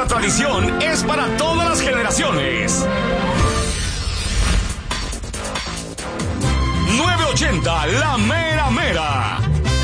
la tradición es para todas las generaciones. 980, la